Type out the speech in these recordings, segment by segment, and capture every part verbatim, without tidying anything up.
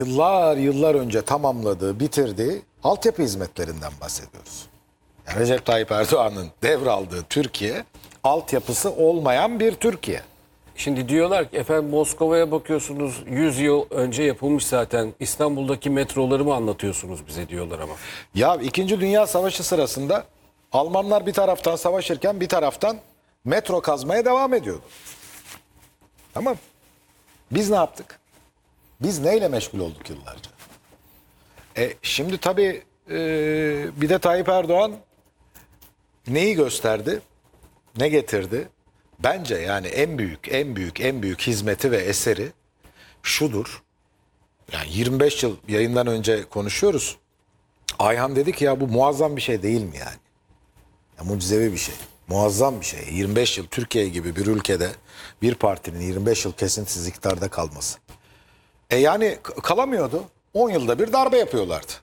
Yıllar yıllar önce tamamladığı, bitirdiği altyapı hizmetlerinden bahsediyoruz. Yani Recep Tayyip Erdoğan'ın devraldığı Türkiye, altyapısı olmayan bir Türkiye. Şimdi diyorlar ki efendim Moskova'ya bakıyorsunuz yüz yıl önce yapılmış zaten. İstanbul'daki metroları mı anlatıyorsunuz bize diyorlar ama. Ya İkinci Dünya Savaşı sırasında Almanlar bir taraftan savaşırken bir taraftan metro kazmaya devam ediyordu. Tamam. Biz ne yaptık? Biz neyle meşgul olduk yıllarca? E, şimdi tabii e, bir de Tayyip Erdoğan neyi gösterdi? Ne getirdi? Bence yani en büyük, en büyük, en büyük hizmeti ve eseri şudur. Yani yirmi beş yıl yayından önce konuşuyoruz. Ayhan dedi ki ya bu muazzam bir şey değil mi yani? Ya mucizevi bir şey. Muazzam bir şey. yirmi beş yıl Türkiye gibi bir ülkede bir partinin yirmi beş yıl kesintisiz iktidarda kalması. E yani kalamıyordu. on yılda bir darbe yapıyorlardı.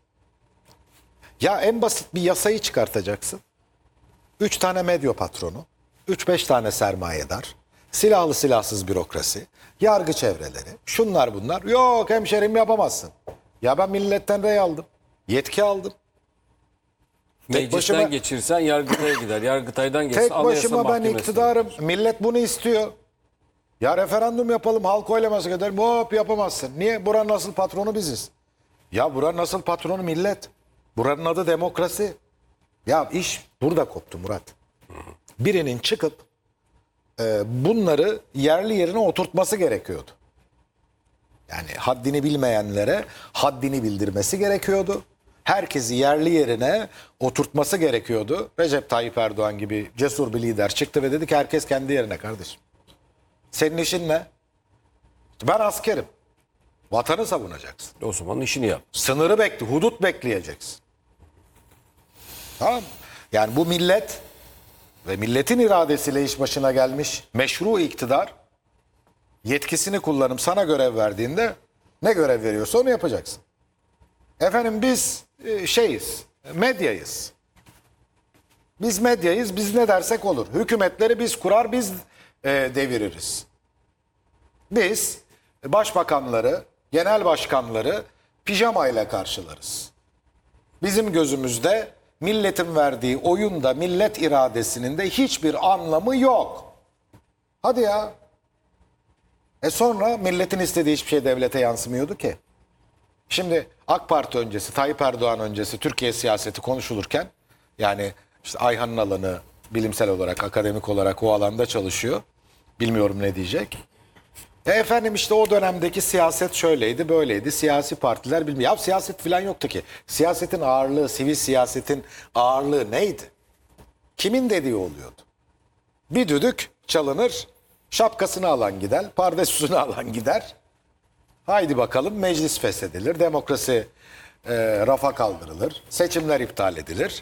Ya en basit bir yasayı çıkartacaksın. üç tane medya patronu, üç beş tane sermayedar, silahlı silahsız bürokrasi, yargı çevreleri, şunlar bunlar. Yok hemşerim yapamazsın. Ya ben milletten rey aldım. Yetki aldım. Meclisten başıma- geçirsen Yargıtay'a gider. Yargıtay'dan geçse Tek Anayasa başıma ben Mahkemesi'ne iktidarım. gider. Millet bunu istiyor. Ya referandum yapalım, halk oylaması gidelim. Hop yapamazsın. Niye? Buranın asıl patronu biziz. Ya buranın asıl patronu millet. Buranın adı demokrasi. Ya iş burada koptu Murat. Birinin çıkıp e, bunları yerli yerine oturtması gerekiyordu. Yani haddini bilmeyenlere haddini bildirmesi gerekiyordu. Herkesi yerli yerine oturtması gerekiyordu. Recep Tayyip Erdoğan gibi cesur bir lider çıktı ve dedi ki herkes kendi yerine kardeşim. Senin işin ne? Ben askerim. Vatanı savunacaksın. O zaman işini yap. Sınırı bekle, hudut bekleyeceksin. Tamam mı? Yani bu millet ve milletin iradesiyle iş başına gelmiş meşru iktidar yetkisini kullanıp sana görev verdiğinde ne görev veriyorsa onu yapacaksın. Efendim biz e, şeyiz, medyayız. Biz medyayız, biz ne dersek olur. Hükümetleri biz kurar, biz e, deviririz. Biz başbakanları, genel başkanları pijamayla karşılarız. Bizim gözümüzde milletin verdiği oyunda millet iradesinin de hiçbir anlamı yok. Hadi ya. E sonra milletin istediği hiçbir şey devlete yansımıyordu ki. Şimdi AK Parti öncesi, Tayyip Erdoğan öncesi Türkiye siyaseti konuşulurken yani işte Ayhan'ın alanı bilimsel olarak, akademik olarak o alanda çalışıyor. Bilmiyorum ne diyecek. E efendim işte o dönemdeki siyaset şöyleydi, böyleydi. Siyasi partiler bilmiyor. Ya siyaset falan yoktu ki. Siyasetin ağırlığı, sivil siyasetin ağırlığı neydi? Kimin dediği oluyordu? Bir düdük çalınır, şapkasını alan gider, pardesüsünü alan gider. Haydi bakalım meclis feshedilir, demokrasi e, rafa kaldırılır, seçimler iptal edilir.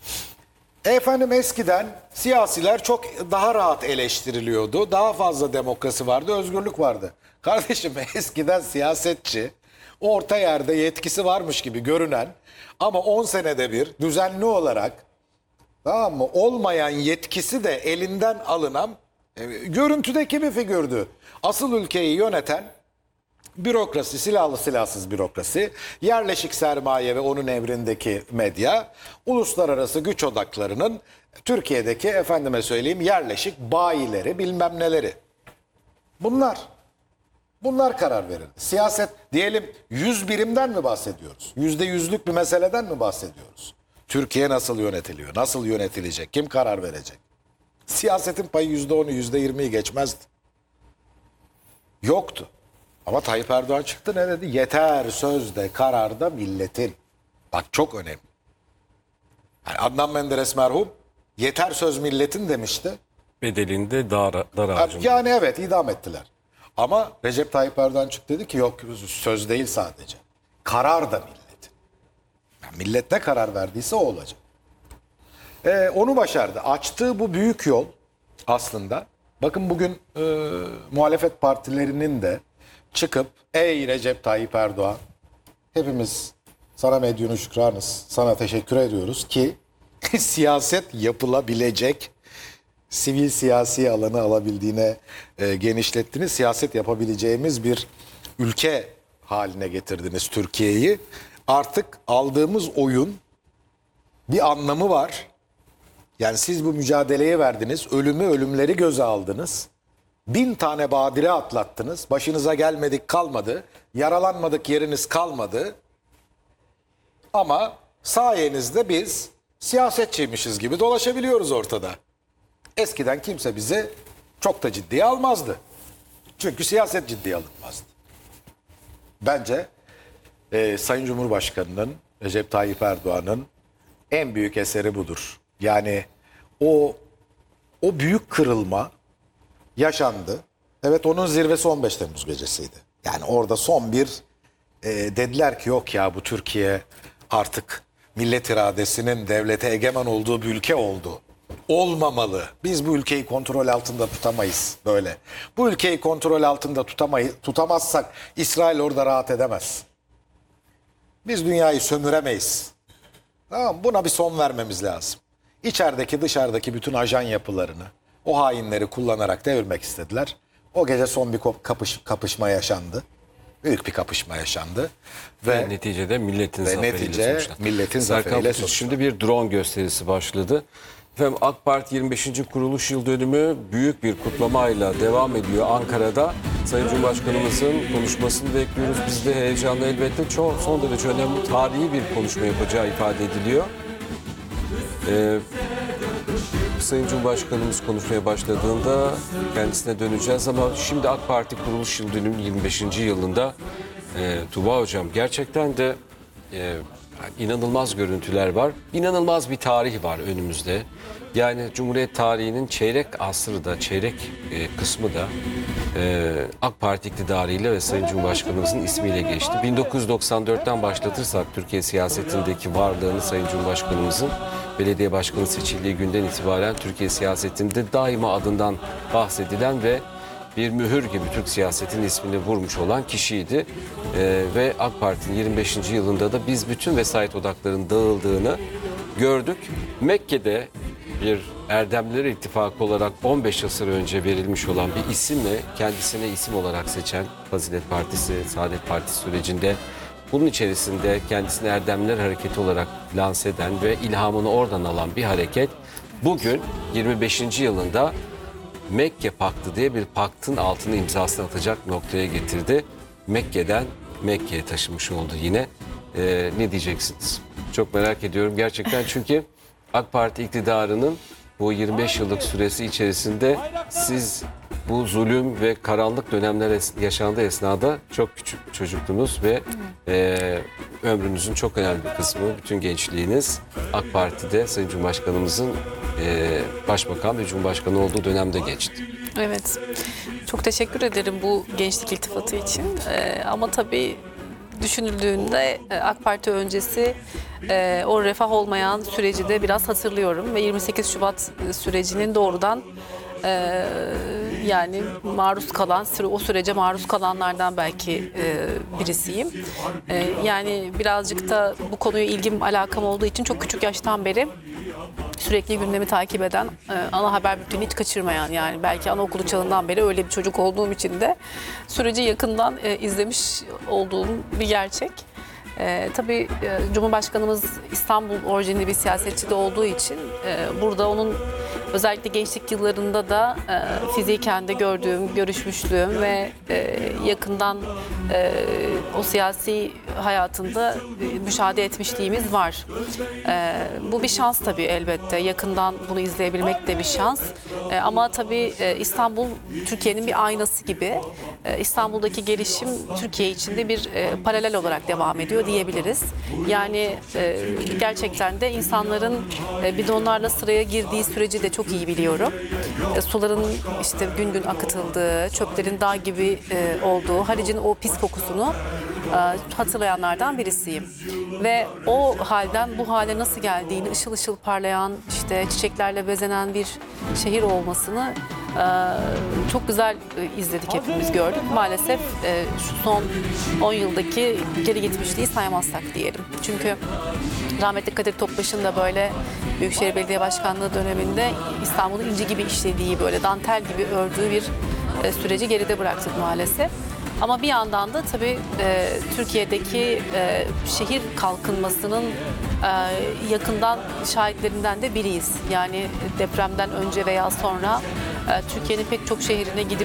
E efendim eskiden siyasiler çok daha rahat eleştiriliyordu. Daha fazla demokrasi vardı, özgürlük vardı. Kardeşim eskiden siyasetçi orta yerde yetkisi varmış gibi görünen ama on senede bir düzenli olarak tamam mı olmayan yetkisi de elinden alınan e, görüntüdeki bir figürdü. Asıl ülkeyi yöneten bürokrasi, silahlı silahsız bürokrasi, yerleşik sermaye ve onun emrindeki medya, uluslararası güç odaklarının Türkiye'deki efendime söyleyeyim yerleşik bayileri bilmem neleri. Bunlar. Bunlar karar verir. Siyaset diyelim yüz birimden mi bahsediyoruz? Yüzde yüzlük bir meseleden mi bahsediyoruz? Türkiye nasıl yönetiliyor? Nasıl yönetilecek? Kim karar verecek? Siyasetin payı yüzde onu, yüzde yirmiyi geçmezdi. Yoktu. Ama Tayyip Erdoğan çıktı ne dedi? Yeter sözde kararda milletin. Bak çok önemli. Yani Adnan Menderes merhum yeter söz milletin demişti. Bedelinde dar, dar ağacında. Yani evet idam ettiler. Ama Recep Tayyip Erdoğan çıktı dedi ki yok söz değil sadece. Karar da milletin. Yani millet ne karar verdiyse o olacak. Ee, onu başardı. Açtığı bu büyük yol aslında. Bakın bugün e, muhalefet partilerinin de çıkıp ey Recep Tayyip Erdoğan hepimiz sana medyunu şükranız, sana teşekkür ediyoruz ki siyaset yapılabilecek sivil siyasi alanı alabildiğine e, genişlettiniz. Siyaset yapabileceğimiz bir ülke haline getirdiniz Türkiye'yi. Artık aldığımız oyun bir anlamı var. Yani siz bu mücadeleye verdiniz. Ölümü, ölümleri göze aldınız. Bin tane badire atlattınız. Başınıza gelmedik kalmadı. Yaralanmadık yeriniz kalmadı. Ama sayenizde biz siyasetçiymişiz gibi dolaşabiliyoruz ortada. Eskiden kimse bizi çok da ciddiye almazdı. Çünkü siyaset ciddiye alınmazdı. Bence e, Sayın Cumhurbaşkanı'nın, Recep Tayyip Erdoğan'ın en büyük eseri budur. Yani o o büyük kırılma yaşandı. Evet, onun zirvesi on beş Temmuz gecesiydi. Yani orada son bir e, dediler ki yok ya, bu Türkiye artık millet iradesinin devlete egemen olduğu bir ülke oldu. Olmamalı. Biz bu ülkeyi kontrol altında tutamayız böyle. Bu ülkeyi kontrol altında tutamayız, tutamazsak İsrail orada rahat edemez. Biz dünyayı sömüremeyiz. Tamam, buna bir son vermemiz lazım. İçerideki dışarıdaki bütün ajan yapılarını, o hainleri kullanarak devirmek istediler. O gece son bir kapış, kapışma yaşandı. Büyük bir kapışma yaşandı. Ve, Ve neticede milletin ve zaferiyle netice sonuçlandı. milletin Serkan zaferiyle Kutucu, sonuçlandı. şimdi bir drone gösterisi başladı. Efendim, AK Parti yirmi beşinci kuruluş yıl dönümü büyük bir kutlamayla devam ediyor Ankara'da. Sayın Cumhurbaşkanımızın konuşmasını bekliyoruz. Biz de heyecanla, elbette çok son derece önemli tarihi bir konuşma yapacağı ifade ediliyor. Ee, Sayın Cumhurbaşkanımız konuşmaya başladığında kendisine döneceğiz ama şimdi AK Parti kuruluş yıl dönümü yirmi beşinci yılında e, Tuğba Hocam, gerçekten de e, inanılmaz görüntüler var. İnanılmaz bir tarih var önümüzde. Yani Cumhuriyet tarihinin çeyrek asrı da, çeyrek e, kısmı da e, AK Parti iktidarıyla ve Sayın Cumhurbaşkanımızın ismiyle geçti. bin dokuz yüz doksan dörtten başlatırsak Türkiye siyasetindeki varlığını, Sayın Cumhurbaşkanımızın belediye başkanı seçildiği günden itibaren Türkiye siyasetinde daima adından bahsedilen ve bir mühür gibi Türk siyasetinin ismini vurmuş olan kişiydi. Ee, ve AK Parti'nin yirmi beşinci yılında da biz bütün vesayet odaklarının dağıldığını gördük. Mekke'de bir Erdemliler İttifakı olarak on beş asır önce verilmiş olan bir isimle kendisine isim olarak seçen Fazilet Partisi, Saadet Partisi sürecinde bunun içerisinde kendisini Erdemliler Hareketi olarak lanse eden ve ilhamını oradan alan bir hareket bugün yirmi beşinci yılında Mekke Paktı diye bir paktın altına imzasını atacak noktaya getirdi. Mekke'den Mekke'ye taşımış oldu yine. Ee, ne diyeceksiniz? Çok merak ediyorum gerçekten, çünkü AK Parti iktidarının bu yirmi beş yıllık süresi içerisinde siz bu zulüm ve karanlık dönemler es- yaşandığı esnada çok küçük çocuktunuz ve e, ömrünüzün çok önemli bir kısmı, bütün gençliğiniz AK Parti'de Sayın Cumhurbaşkanımızın e, başbakan ve Cumhurbaşkanı olduğu dönemde geçti. Evet. Çok teşekkür ederim bu gençlik iltifatı için. Ee, ama tabii düşünüldüğünde e, AK Parti öncesi e, o refah olmayan süreci de biraz hatırlıyorum ve yirmi sekiz Şubat sürecinin doğrudan e, yani maruz kalan, o sürece maruz kalanlardan belki e, birisiyim. E, yani birazcık da bu konuya ilgim, alakam olduğu için çok küçük yaştan beri sürekli gündemi takip eden, e, ana haber bülteni hiç kaçırmayan, yani belki anaokulu çağından beri öyle bir çocuk olduğum için de süreci yakından e, izlemiş olduğum bir gerçek. E, tabii e, Cumhurbaşkanımız İstanbul orijinli bir siyasetçi de olduğu için e, burada onun özellikle gençlik yıllarında da e, fiziken de gördüğüm, görüşmüşlüğüm ve e, yakından e, o siyasi hayatında e, müşahede etmişliğimiz var. E, bu bir şans tabii elbette. Yakından bunu izleyebilmek de bir şans. E, ama tabii e, İstanbul Türkiye'nin bir aynası gibi. E, İstanbul'daki gelişim Türkiye içinde bir e, paralel olarak devam ediyor diyebiliriz. Yani e, gerçekten de insanların e, bidonlarla sıraya girdiği süreci de çok iyi biliyorum. E, suların işte gün gün akıtıldığı, çöplerin dağ gibi e, olduğu, Halic'in o pis kokusunu e, hatırlayanlardan birisiyim. Ve o halden bu hale nasıl geldiğini, ışıl ışıl parlayan, işte çiçeklerle bezenen bir şehir olmasını e, çok güzel e, izledik, hepimiz gördük. Maalesef e, şu son on yıldaki geri gitmişliği saymazsak diyelim. Çünkü rahmetli Kadir Topbaş'ın da böyle Büyükşehir Belediye Başkanlığı döneminde İstanbul'u inci gibi işlediği, böyle dantel gibi ördüğü bir e, süreci geride bıraktık maalesef. Ama bir yandan da tabii e, Türkiye'deki e, şehir kalkınmasının e, yakından şahitlerinden de biriyiz. Yani depremden önce veya sonra e, Türkiye'nin pek çok şehrine gidip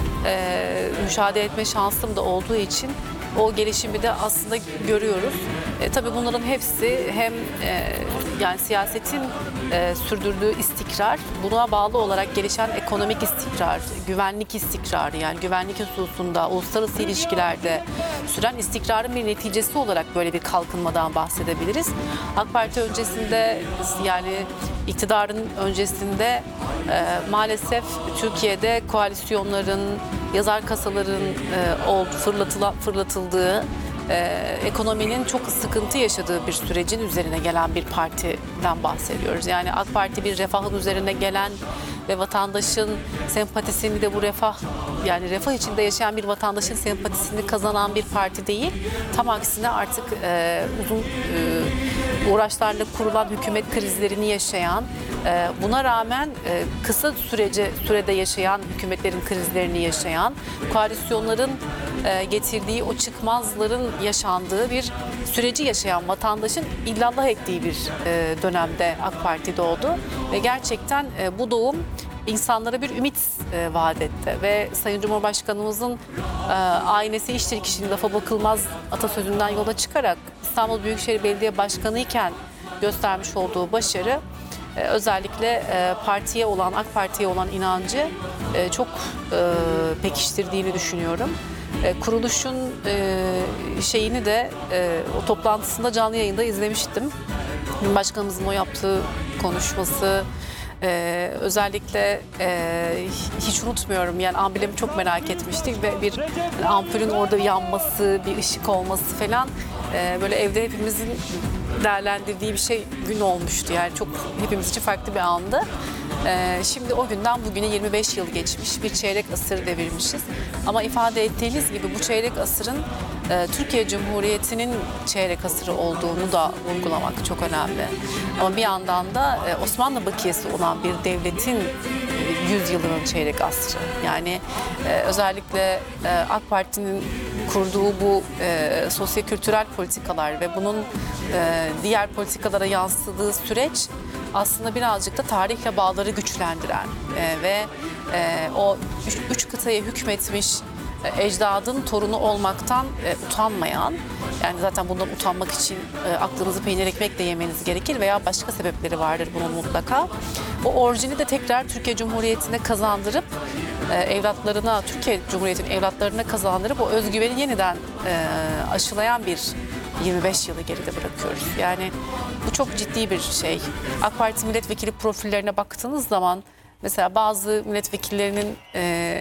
e, müşahede etme şansım da olduğu için o gelişimi de aslında görüyoruz. E, tabii bunların hepsi hem e, yani siyasetin e, sürdürdüğü istikrar, buna bağlı olarak gelişen ekonomik istikrar, güvenlik istikrarı, yani güvenlik hususunda, uluslararası ilişkilerde süren istikrarın bir neticesi olarak böyle bir kalkınmadan bahsedebiliriz. AK Parti öncesinde, yani iktidarın öncesinde e, maalesef Türkiye'de koalisyonların, yazar kasaların e, oldu, fırlatıla, fırlatıldığı, e, ekonominin çok sıkıntı yaşadığı bir sürecin üzerine gelen bir partiden bahsediyoruz. Yani AK Parti bir refahın üzerine gelen ve vatandaşın sempatisini de bu refah, yani refah içinde yaşayan bir vatandaşın sempatisini kazanan bir parti değil. Tam aksine artık e, uzun e, uğraşlarla kurulan hükümet krizlerini yaşayan, e, buna rağmen e, kısa sürece sürede yaşayan hükümetlerin krizlerini yaşayan, koalisyonların e, getirdiği o çıkmazların yaşandığı bir süreci yaşayan vatandaşın illallah ettiği bir e, dönemde AK Parti doğdu ve gerçekten e, bu doğum insanlara bir ümit e, vaat etti ve Sayın Cumhurbaşkanımızın e, aynesi iştir kişinin lafa bakılmaz atasözünden yola çıkarak İstanbul Büyükşehir Belediye Başkanı iken göstermiş olduğu başarı, e, özellikle e, partiye olan, AK Parti'ye olan inancı e, çok e, pekiştirdiğini düşünüyorum. E, kuruluşun e, şeyini de e, o toplantısında canlı yayında izlemiştim. Başkanımızın o yaptığı konuşması, Ee, özellikle e, hiç unutmuyorum, yani amblemi çok merak etmiştik ve bir yani ampulün orada yanması, bir ışık olması falan, e, böyle evde hepimizin değerlendirdiği bir şey, gün olmuştu. Yani çok hepimiz için farklı bir andı. Ee, şimdi o günden bugüne yirmi beş yıl geçmiş, bir çeyrek asır devirmişiz. Ama ifade ettiğiniz gibi bu çeyrek asırın e, Türkiye Cumhuriyeti'nin çeyrek asırı olduğunu da vurgulamak çok önemli. Ama bir yandan da e, Osmanlı bakiyesi olan bir devletin e, yüz yılının çeyrek asrı. Yani e, özellikle e, AK Parti'nin kurduğu bu e, sosyo-kültürel politikalar ve bunun e, diğer politikalara yansıdığı süreç aslında birazcık da tarihle bağları güçlendiren e, ve e, o üç, üç kıtaya hükmetmiş e, ecdadın torunu olmaktan e, utanmayan, yani zaten bundan utanmak için e, aklınızı peynir ekmekle yemeniz gerekir veya başka sebepleri vardır bunun mutlaka. O orijini de tekrar Türkiye Cumhuriyeti'ne kazandırıp e, evlatlarına, Türkiye Cumhuriyeti'nin evlatlarına kazandırıp o özgüveni yeniden e, aşılayan bir yirmi beş yılı geride bırakıyoruz. Yani bu çok ciddi bir şey. AK Parti milletvekili profillerine baktığınız zaman mesela bazı milletvekillerinin e,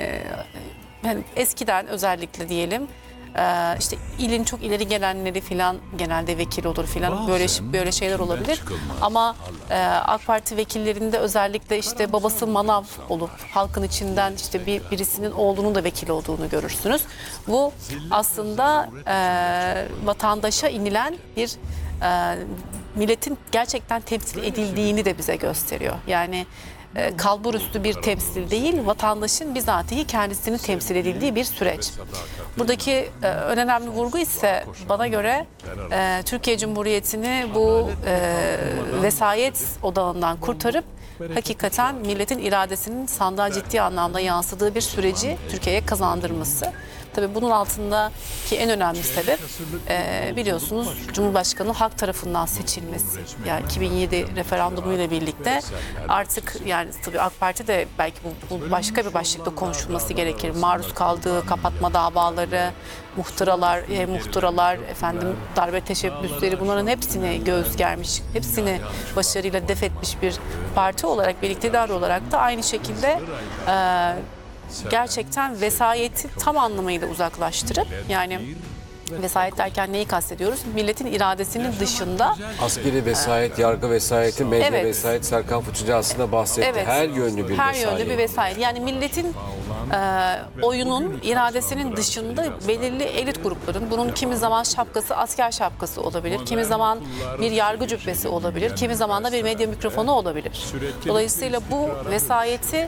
yani eskiden özellikle diyelim e, işte ilin çok ileri gelenleri filan genelde vekil olur filan, böyle böyle şeyler olabilir. Ama e, AK Parti vekillerinde özellikle işte babası manav olup halkın içinden işte bir birisinin oğlunun da vekil olduğunu görürsünüz. Bu aslında e, vatandaşa inilen bir e, milletin gerçekten temsil edildiğini de bize gösteriyor. Yani e, kalburüstü bir temsil değil, vatandaşın bizatihi kendisini temsil edildiği bir süreç. Buradaki e, önemli vurgu ise bana göre e, Türkiye Cumhuriyeti'ni bu e, vesayet odağından kurtarıp hakikaten milletin iradesinin sandığa ciddi anlamda yansıdığı bir süreci Türkiye'ye kazandırması. Tabii bunun altındaki en önemli sebep e, biliyorsunuz Cumhurbaşkanı halk tarafından seçilmesi. Yani iki bin yedi referandumuyla birlikte artık, yani tabii AK Parti de belki bu, bu başka bir başlıkta konuşulması gerekir. Maruz kaldığı kapatma davaları, muhtıralar, e, muhtıralar, efendim darbe teşebbüsleri, bunların hepsini göğüs germiş, hepsini başarıyla def etmiş bir parti olarak, bir iktidar olarak da aynı şekilde e, gerçekten vesayeti tam anlamıyla uzaklaştırıp, yani vesayet derken neyi kastediyoruz? Milletin iradesinin dışında Askeri vesayet, yargı vesayeti, medya Evet. vesayet, Serkan Fıçıcı aslında bahsetti. Evet. Her yönlü bir her vesayet. yönlü bir vesayet. Yani milletin e, oyunun iradesinin dışında belirli elit grupların, bunun kimi zaman şapkası asker şapkası olabilir, kimi zaman bir yargı cübbesi olabilir, kimi zaman da bir medya mikrofonu olabilir. Dolayısıyla bu vesayeti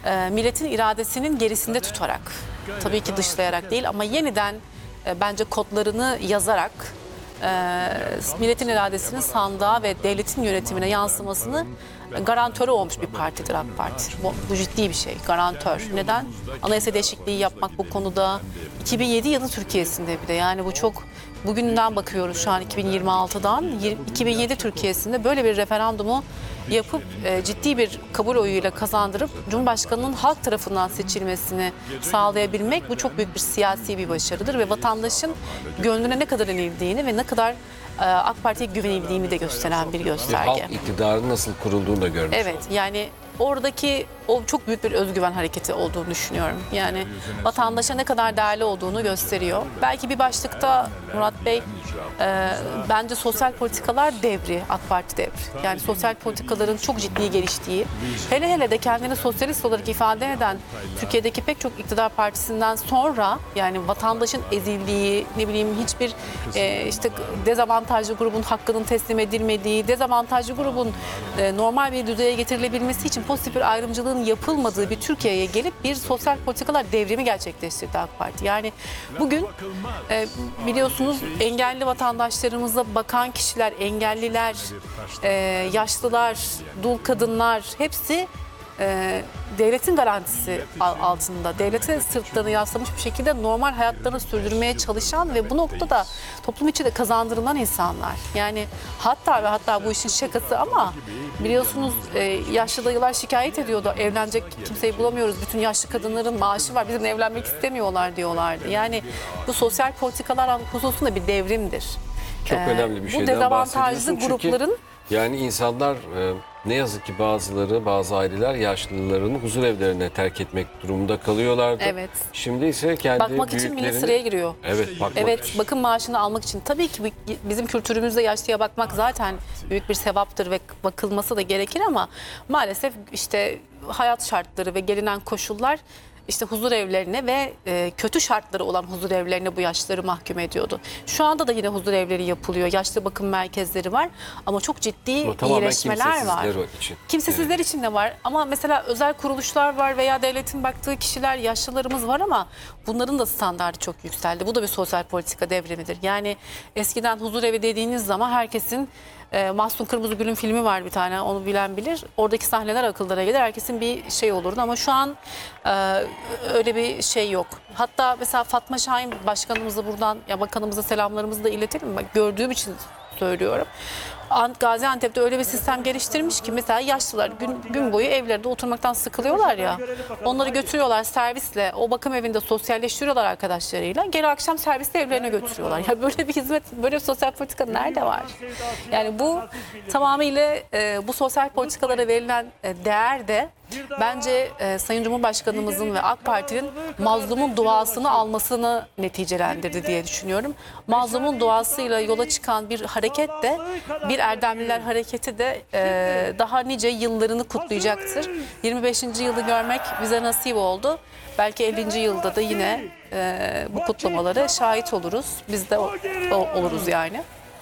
e, milletin iradesinin gerisinde tutarak, tabii ki dışlayarak değil ama yeniden e, bence kodlarını yazarak e, milletin iradesinin sandığa ve devletin yönetimine yansımasını garantörü olmuş bir partidir AK Parti. Bu, bu ciddi bir şey, garantör. Neden? Anayasa değişikliği yapmak bu konuda iki bin yedi yılı Türkiye'sinde bir de, yani bu çok bugünden bakıyoruz şu an iki bin yirmi altıdan iki bin yedi Türkiye'sinde böyle bir referandumu yapıp e, ciddi bir kabul oyuyla kazandırıp Cumhurbaşkanı'nın halk tarafından seçilmesini sağlayabilmek, bu çok büyük bir siyasi bir başarıdır ve vatandaşın gönlüne ne kadar inildiğini ve ne kadar e, AK Parti'ye güvenildiğini de gösteren bir gösterge. Halk iktidarın nasıl kurulduğunu da görmüş Evet, olduk. yani oradaki o çok büyük bir özgüven hareketi olduğunu düşünüyorum. Yani vatandaşa ne kadar değerli olduğunu gösteriyor. Belki bir başlıkta Murat Bey, e, bence sosyal politikalar devri, AK Parti devri. Yani sosyal politikaların çok ciddi geliştiği, hele hele de kendini sosyalist olarak ifade eden Türkiye'deki pek çok iktidar partisinden sonra, yani vatandaşın ezildiği, ne bileyim hiçbir e, işte dezavantajlı grubun hakkının teslim edilmediği, dezavantajlı grubun e, normal bir düzeye getirilebilmesi için pozitif bir ayrımcılığın yapılmadığı bir Türkiye'ye gelip bir sosyal politikalar devrimi gerçekleştirdi AK Parti. Yani bugün e, biliyorsunuz engelli vatandaşlarımıza bakan kişiler, engelliler, e, yaşlılar, dul kadınlar hepsi e, devletin garantisi altında, devlete sırtlarını yaslamış bir şekilde normal hayatlarını sürdürmeye çalışan ve bu noktada toplum içinde kazandırılan insanlar. Yani hatta ve hatta bu işin şakası ama biliyorsunuz e, yaşlı dayılar şikayet ediyordu. Evlenecek kimseyi bulamıyoruz. Bütün yaşlı kadınların maaşı var. Bizimle evlenmek istemiyorlar diyorlardı. Yani bu sosyal politikalar hususunda bir devrimdir. Çok Ee, önemli bir bu şeyden dezavantajlı bahsediyorsun çünkü grupların yani insanlar e, ne yazık ki bazıları, bazı aileler yaşlılarını huzur evlerine terk etmek durumunda kalıyorlardı. Evet. Şimdi ise kendi bakmak için millet büyüklerini... sıraya giriyor. Evet, bakmak Evet, için. bakım maaşını almak için. Tabii ki bizim kültürümüzde yaşlıya bakmak zaten büyük bir sevaptır ve bakılması da gerekir ama maalesef işte hayat şartları ve gelinen koşullar işte huzur evlerine ve e, kötü şartları olan huzur evlerine bu yaşlıları mahkum ediyordu. Şu anda da yine huzur evleri yapılıyor. Yaşlı bakım merkezleri var ama çok ciddi Ama tamamen iyileşmeler var. kimsesizler için. Kimsesizler için de var ama mesela özel kuruluşlar var veya devletin baktığı kişiler, yaşlılarımız var ama bunların da standartı çok yükseldi. Bu da bir sosyal politika devrimidir. Yani eskiden huzur evi dediğiniz zaman herkesin e, Mahsun Kırmızıgül'ün filmi var bir tane, onu bilen bilir. Oradaki sahneler akıllara gelir. Herkesin bir şey olurdu ama şu an e, öyle bir şey yok. Hatta mesela Fatma Şahin başkanımıza buradan, ya bakanımıza selamlarımızı da iletelim. Bak, gördüğüm için söylüyorum. Gaziantep'te öyle bir sistem geliştirmiş ki mesela yaşlılar gün, gün boyu evlerinde oturmaktan sıkılıyorlar ya. Onları götürüyorlar servisle, o bakım evinde sosyalleştiriyorlar arkadaşlarıyla. Geri akşam servisle evlerine götürüyorlar. Ya böyle bir hizmet, böyle bir sosyal politika nerede var? Yani bu tamamıyla e, bu sosyal politikalara verilen e, değer de bence e, Sayın Cumhurbaşkanımızın ve AK Parti'nin mazlumun duasını almasını neticelendirdi diye düşünüyorum. Mazlumun duasıyla yola çıkan bir hareket de, bir Erdemliler Hareketi de e, daha nice yıllarını kutlayacaktır. yirmi beşinci yılı görmek bize nasip oldu. Belki ellinci yılda da yine e, bu kutlamalara şahit oluruz. Biz de o, o, oluruz yani.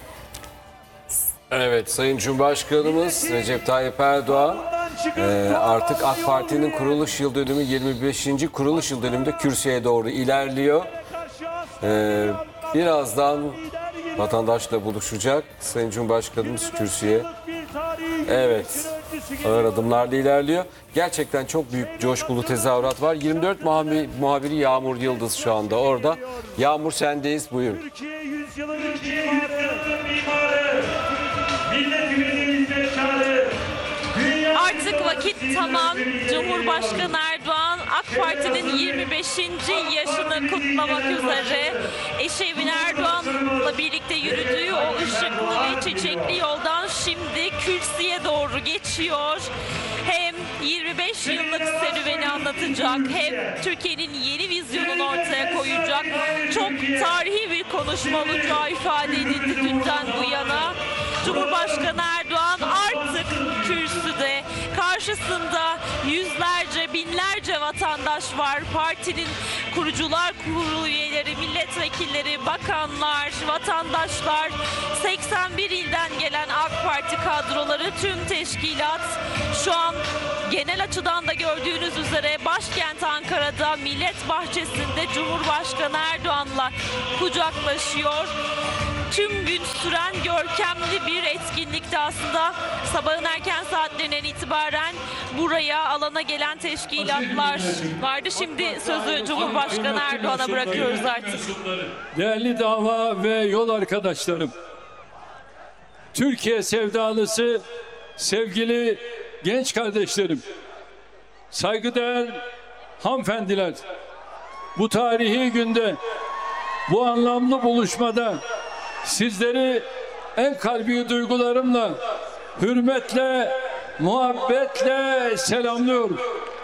Evet, Sayın Cumhurbaşkanımız Recep Tayyip Erdoğan e, artık AK Parti'nin kuruluş yıl dönümü yirmi beşinci kuruluş yıl dönümünde kürsüye doğru ilerliyor. E, birazdan vatandaşla buluşacak. Sayın Cumhurbaşkanımız kürsüye. Evet, ağır adımlarla ilerliyor. Gerçekten çok büyük coşkulu tezahürat var. yirmi dört muhabiri, muhabiri Yağmur Yıldız şu anda orada. Yağmur, sendeyiz, buyur. Türkiye yüzyılın mimarı, milletimizin zekarı, Artık vakit tamam. Cumhurbaşkanı Erdoğan AK Parti'nin yirmi beşinci yaşını kutlamak üzere eşi Evin Erdoğan'la birlikte yürüdüğü o ışıklı ve çiçekli yoldan şimdi kürsüye doğru geçiyor. Hem yirmi beş yıllık serüveni anlatacak, hem Türkiye'nin yeni vizyonunu ortaya koyacak. Çok tarihi bir konuşma olacağı ifade edildi dünden bu yana. Cumhurbaşkanı Erdoğan artık kürsüde, karşısında yüzlerce, binlerce vatandaş var. Partinin kurucular kurulu üyeleri, milletvekilleri, bakanlar, vatandaşlar, seksen bir ilden gelen AK AK Parti kadroları, tüm teşkilat şu an genel açıdan da gördüğünüz üzere başkent Ankara'da Millet Bahçesi'nde Cumhurbaşkanı Erdoğan'la kucaklaşıyor. Tüm gün süren görkemli bir etkinlikte aslında sabahın erken saatlerinden itibaren buraya alana gelen teşkilatlar vardı. Şimdi sözü Cumhurbaşkanı Erdoğan'a bırakıyoruz artık. Değerli dava ve yol arkadaşlarım, Türkiye sevdalısı, sevgili genç kardeşlerim, saygıdeğer hanımefendiler, bu tarihi günde, bu anlamlı buluşmada sizleri en kalbi duygularımla, hürmetle, muhabbetle selamlıyorum.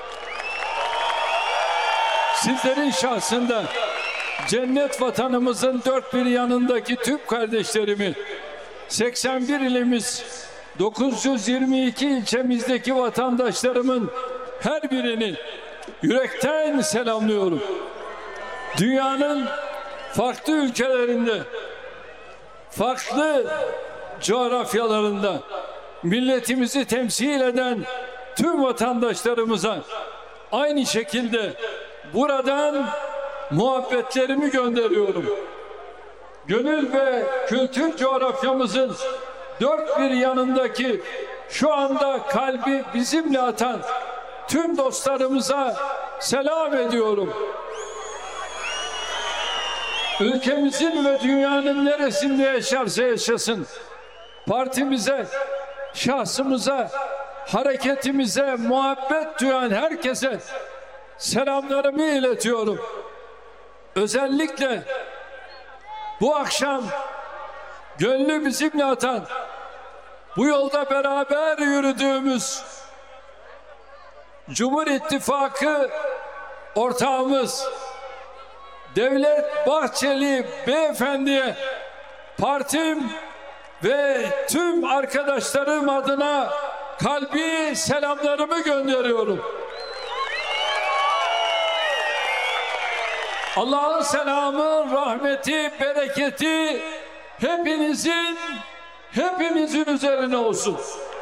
Sizlerin şahsında cennet vatanımızın dört bir yanındaki tüm kardeşlerimi, seksen bir ilimiz, dokuz yüz yirmi iki ilçemizdeki vatandaşlarımın her birini yürekten selamlıyorum. Dünyanın farklı ülkelerinde, farklı coğrafyalarında milletimizi temsil eden tüm vatandaşlarımıza aynı şekilde buradan muhabbetlerimi gönderiyorum. Gönül ve kültür coğrafyamızın dört bir yanındaki, şu anda kalbi bizimle atan tüm dostlarımıza selam ediyorum. Ülkemizin ve dünyanın neresinde yaşarsa yaşasın, partimize, şahsımıza, hareketimize muhabbet duyan herkese selamlarımı iletiyorum. Özellikle bu akşam gönlü bizimle atan, bu yolda beraber yürüdüğümüz Cumhur İttifakı ortağımız Devlet Bahçeli Beyefendi'ye partim ve tüm arkadaşlarım adına kalbi selamlarımı gönderiyorum. Allah'ın selamı, rahmeti, bereketi hepinizin, hepimizin üzerine olsun.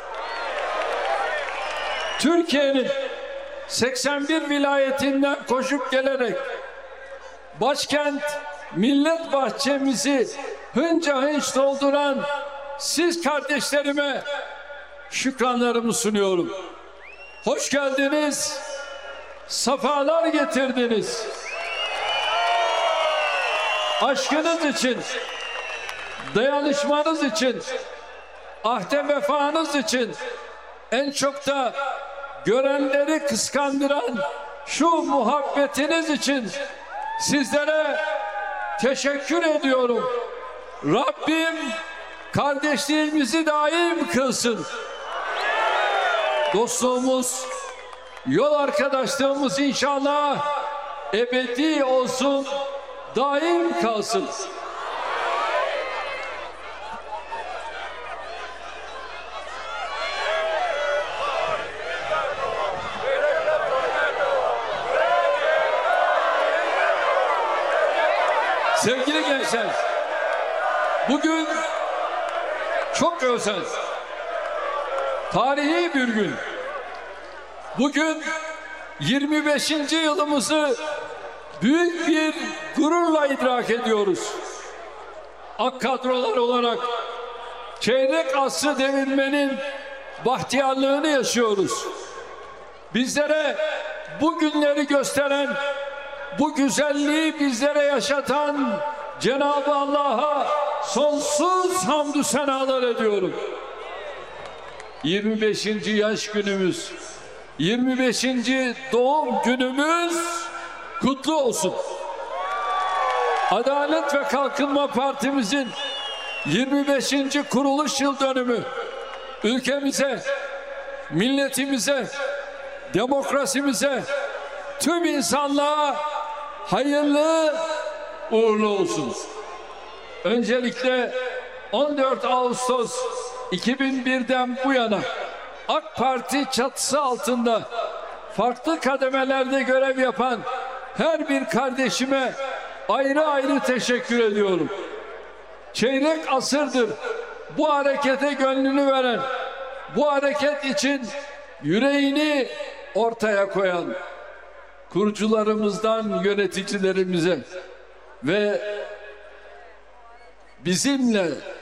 Türkiye'nin seksen bir vilayetinden koşup gelerek başkent Millet Bahçemizi hınca hınç dolduran siz kardeşlerime şükranlarımı sunuyorum. Hoş geldiniz, safalar getirdiniz. Aşkınız için, dayanışmanız için, ahde vefanız için, en çok da görenleri kıskandıran şu muhabbetiniz için sizlere teşekkür ediyorum. Rabbim kardeşliğimizi daim kılsın. Dostluğumuz, yol arkadaşlığımız inşallah ebedi olsun, daim kalsın. Sevgili gençler, bugün çok özel, tarihi bir gün. Bugün yirmi beşinci yılımızı büyük bir gururla idrak ediyoruz. Ak kadrolar olarak çeyrek asrı devirmenin bahtiyarlığını yaşıyoruz. Bizlere bu günleri gösteren, bu güzelliği bizlere yaşatan Cenab-ı Allah'a sonsuz hamdü senalar ediyorum. yirmi beşinci yaş günümüz, yirmi beşinci doğum günümüz kutlu olsun. Adalet ve Kalkınma Partimizin yirmi beşinci kuruluş yıl dönümü ülkemize, milletimize, demokrasimize, tüm insanlığa hayırlı uğurlu olsun. Öncelikle on dört Ağustos iki bin bir'den bu yana AK Parti çatısı altında farklı kademelerde görev yapan her bir kardeşime ayrı ayrı teşekkür ediyorum. Çeyrek asırdır bu harekete gönlünü veren, bu hareket için yüreğini ortaya koyan kurucularımızdan yöneticilerimize ve bizimle